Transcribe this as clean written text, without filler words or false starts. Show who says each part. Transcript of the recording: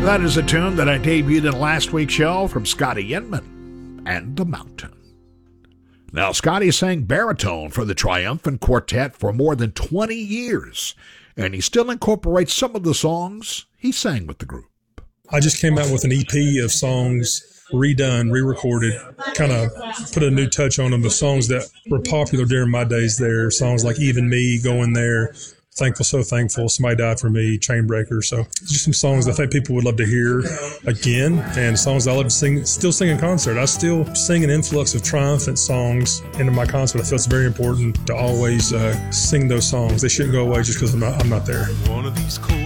Speaker 1: That is a tune that I debuted in last week's show from Scotty Inman and The Mountain. Now, Scotty sang baritone for the Triumphant Quartet for more than 20 years, and he still incorporates some of the songs he sang with the group.
Speaker 2: I just came out with an EP of songs redone, re-recorded, kind of put a new touch on them. The songs that were popular during my days there, songs like Even Me, Going There, Thankful, So Thankful, Somebody Died for Me, Chainbreaker. So just some songs I think people would love to hear again, and songs I love to sing, still sing in concert. I still sing an influx of triumphant songs into my concert. I feel it's very important to always sing those songs. They shouldn't go away just because I'm not there.
Speaker 3: One of these cold